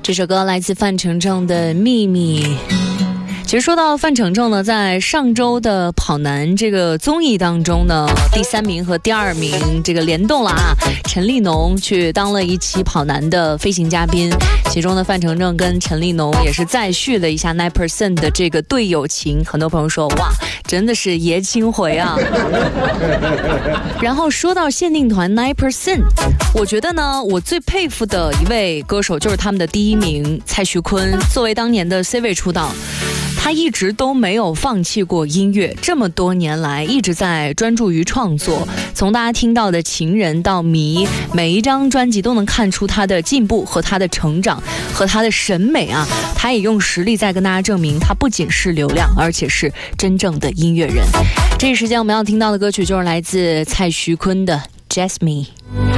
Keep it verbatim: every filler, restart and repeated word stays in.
这首歌来自范丞丞的《秘密》。其实说到范丞丞呢，在上周的跑男这个综艺当中呢，第三名和第二名这个联动了啊，陈立农去当了一期跑男的飞行嘉宾，其中呢范丞丞跟陈立农也是再续了一下 nine percent 的这个队友情，很多朋友说哇，真的是爷青回啊。然后说到限定团 nine percent， 我觉得呢，我最佩服的一位歌手就是他们的第一名蔡徐坤，作为当年的 C 位出道。他一直都没有放弃过音乐，这么多年来一直在专注于创作，从大家听到的情人到迷，每一张专辑都能看出他的进步和他的成长和他的审美啊，他也用实力在跟大家证明他不仅是流量，而且是真正的音乐人。这一时间我们要听到的歌曲就是来自蔡徐坤的 Jasmine。